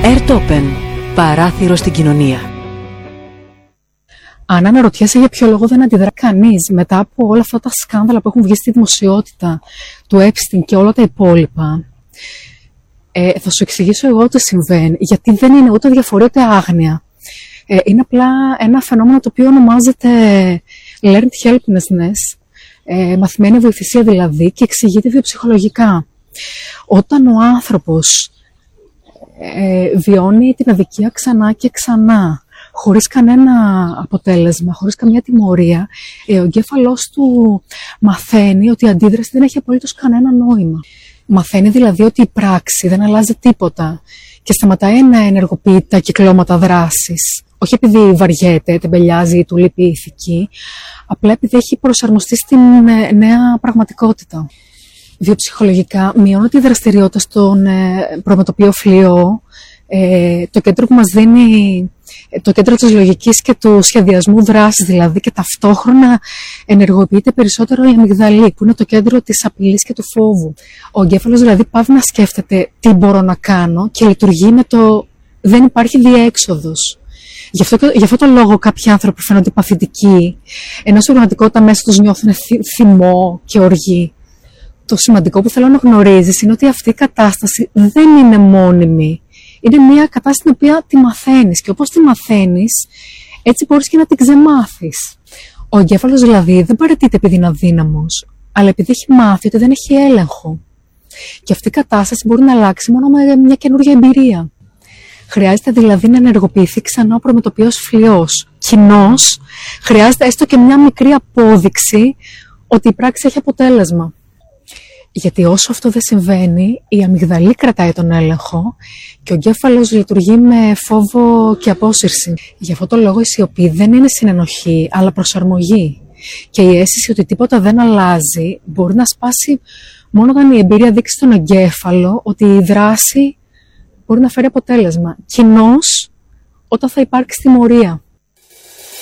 Airtopen. Παράθυρο στην κοινωνία. Αν αναρωτιέσαι για ποιο λόγο δεν αντιδρά κανείς μετά από όλα αυτά τα σκάνδαλα που έχουν βγει στη δημοσιότητα του Epstein και όλα τα υπόλοιπα, θα σου εξηγήσω εγώ τι συμβαίνει, γιατί δεν είναι ούτε διαφορία ούτε άγνοια. Είναι απλά ένα φαινόμενο το οποίο ονομάζεται learned helplessness, μαθημένη αβοηθησία δηλαδή, και εξηγείται βιοψυχολογικά. Όταν ο άνθρωπος βιώνει την αδικία ξανά και ξανά, χωρίς κανένα αποτέλεσμα, χωρίς καμιά τιμωρία, ο εγκέφαλός του μαθαίνει ότι η αντίδραση δεν έχει απολύτως κανένα νόημα. Μαθαίνει δηλαδή ότι η πράξη δεν αλλάζει τίποτα και σταματάει να ενεργοποιεί τα κυκλώματα δράσης. Όχι επειδή βαριέται, τεμπελιάζει ή του λείπει η ηθική, απλά επειδή έχει προσαρμοστεί στην νέα πραγματικότητα. Βιοψυχολογικά μειώνεται η δραστηριότητα στον προμετωπίο φλοιό, το κέντρο που μας δίνει, το κέντρο της λογικής και του σχεδιασμού δράσης δηλαδή, και ταυτόχρονα ενεργοποιείται περισσότερο η αμυγδαλή, που είναι το κέντρο της απειλής και του φόβου. Ο εγκέφαλος δηλαδή πάβει να σκέφτεται τι μπορώ να κάνω και λειτουργεί με το δεν υπάρχει διέξοδος. Γι' αυτό το λόγο κάποιοι άνθρωποι φαίνονται παθητικοί, ενώ στην πραγματικότητα μέσα τους νιώθουν θυμό και οργή. Το σημαντικό που θέλω να γνωρίζεις είναι ότι αυτή η κατάσταση δεν είναι μόνιμη. Είναι μια κατάσταση την οποία τη μαθαίνεις και όπως τη μαθαίνεις, έτσι μπορείς και να την ξεμάθεις. Ο εγκέφαλος δηλαδή δεν παραιτείται επειδή είναι αδύναμος, αλλά επειδή έχει μάθει ότι δεν έχει έλεγχο. Και αυτή η κατάσταση μπορεί να αλλάξει μόνο με μια καινούργια εμπειρία. Χρειάζεται δηλαδή να ενεργοποιηθεί ξανά ο προμετωπιός φλοιός. Κοινώς, χρειάζεται έστω και μια μικρή απόδειξη ότι η πράξη έχει αποτέλεσμα. Γιατί όσο αυτό δεν συμβαίνει, η αμυγδαλή κρατάει τον έλεγχο και ο εγκέφαλος λειτουργεί με φόβο και απόσυρση. Γι' αυτό το λόγο η σιωπή δεν είναι συνενοχή, αλλά προσαρμογή. Και η αίσθηση ότι τίποτα δεν αλλάζει μπορεί να σπάσει μόνο όταν η εμπειρία δείξει στον εγκέφαλο ότι η δράση μπορεί να φέρει αποτέλεσμα. Κοινώς, όταν θα υπάρξει τιμωρία.